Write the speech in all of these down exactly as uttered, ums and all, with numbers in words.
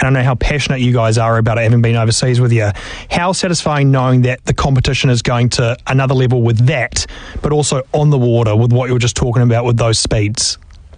and I know how passionate you guys are about it, having been overseas with you. How satisfying knowing that the competition is going to another level with that, but also on the water with what you were just talking about with those speeds?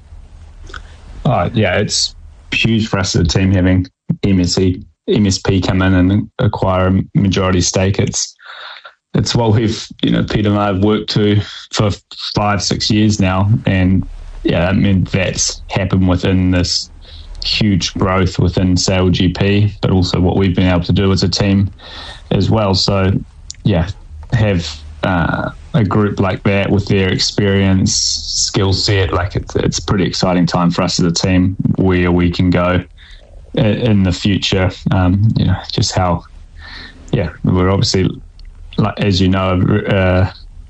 Oh, yeah, it's huge for us as a team having M S C, M S P come in and acquire a majority stake. It's it's what we've, you know, Peter and I have worked to for five, six years now, and yeah, I mean that's happened within this huge growth within Sail G P, but also what we've been able to do as a team as well. So yeah, have uh, a group like that with their experience, skill set, like it's it's a pretty exciting time for us as a team where we can go in, in the future. Um, you know, just how yeah, we're obviously, like as you know, uh,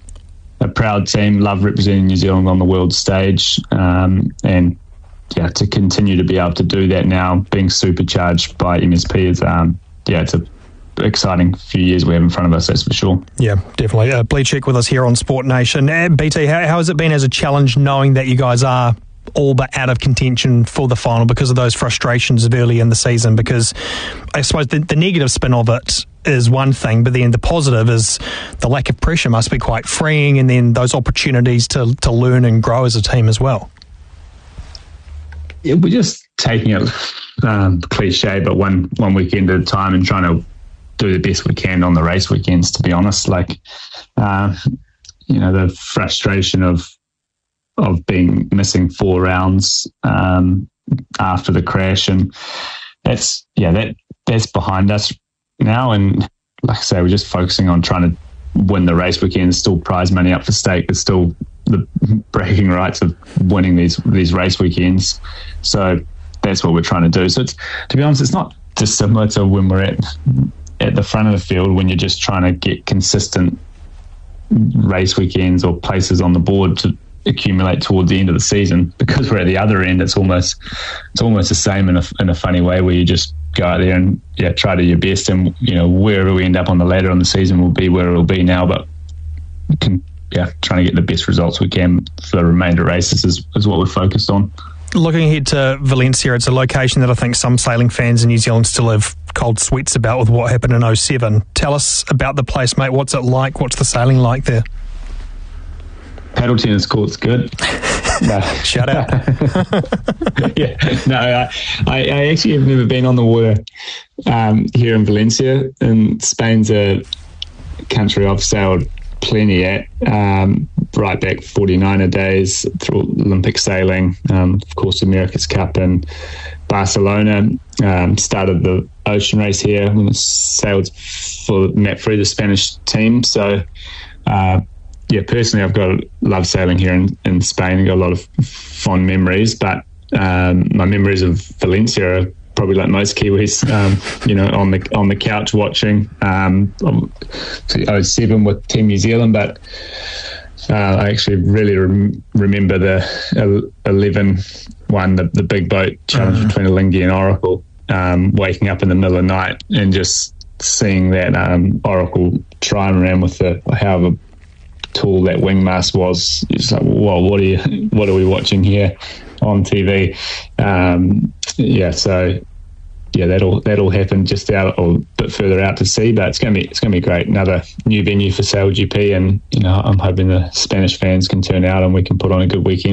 a proud team, love representing New Zealand on the world stage, um, and yeah, to continue to be able to do that now, being supercharged by M S P is, um, yeah, it's a exciting few years we have in front of us, that's for sure. Yeah, definitely. Uh, Bleachek with us here on Sport Nation. Uh, B T, how, how has it been as a challenge knowing that you guys are all but out of contention for the final because of those frustrations of early in the season? Because I suppose the, the negative spin of it is one thing, but then the positive is the lack of pressure must be quite freeing, and then those opportunities to, to learn and grow as a team as well. Yeah, we're just taking it um, cliche, but one one weekend at a time and trying to do the best we can on the race weekends, to be honest. Like, uh, you know, the frustration of of being missing four rounds um, after the crash, and that's yeah that that's behind us now. And like I say, we're just focusing on trying to win the race weekend. There's still prize money up for stake. There's still the bragging rights of winning these these race weekends. So that's what we're trying to do. So it's, to be honest, it's not dissimilar to when we're at at the front of the field, when you're just trying to get consistent race weekends or places on the board to accumulate toward the end of the season. Because we're at the other end, it's almost it's almost the same in a in a funny way, where you just go out there and yeah try to do your best, and you know wherever we end up on the ladder on the season will be where it'll be now, but we can yeah trying to get the best results we can for the remainder of races is, is what we're focused on. Looking ahead to Valencia, it's a location that I think some sailing fans in New Zealand still have cold sweats about with what happened in oh seven. Tell us about the place, mate. What's it like? What's the sailing like there? Paddle tennis court's good. No. Shout out. yeah, no, I, I actually have never been on the water um, here in Valencia. And Spain's a country I've sailed plenty at, um, right back forty-niner days through Olympic sailing, um, of course, America's Cup in Barcelona. Um, started the ocean race here when I sailed for Matt Free, the Spanish team. So, uh, yeah, personally, I've got love sailing here in, in Spain. I've got a lot of fond memories, but um, my memories of Valencia are probably like most Kiwis, um, you know, on the on the couch watching um, oh seven with Team New Zealand, but uh, I actually really rem- remember the eleven one, the, the big boat challenge mm. between Alinghi and Oracle, um, waking up in the middle of the night and just seeing that um, Oracle trying around with the however tall that wing mast was. It's like, whoa, what are you, what are we watching here on T V? Um, yeah, so yeah, that'll that'll happen just out or a bit further out to sea, but it's gonna be it's gonna be great. Another new venue for Sail G P, and you know I'm hoping the Spanish fans can turn out and we can put on a good weekend.